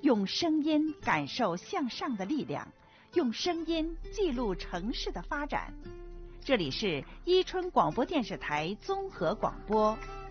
用声音感受向上的力量，用声音记录城市的发展。这里是伊春广播电视台综合广播